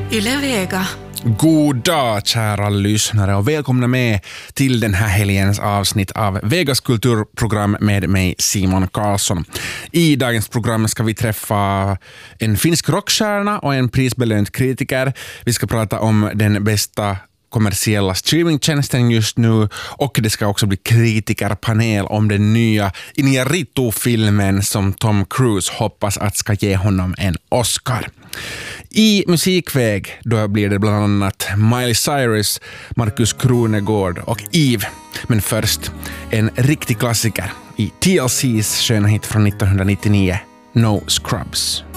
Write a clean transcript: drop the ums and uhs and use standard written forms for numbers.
Yle Vega. God dag kära lyssnare och välkomna med till den här helgens avsnitt av Vegas kulturprogram med mig Simon Karlsson. I dagens program ska vi träffa en finsk rockstjärna och en prisbelönt kritiker. Vi ska prata om den bästa kommersiella streamingtjänsten just nu och det ska också bli kritikerpanel om den nya Iñárritu-filmen som Tom Cruise hoppas att ska ge honom en Oscar. I musikväg då blir det bland annat Miley Cyrus, Markus Krunegård och Eve. Men först en riktig klassiker i TLCs sköna hit från 1999, No Scrubs.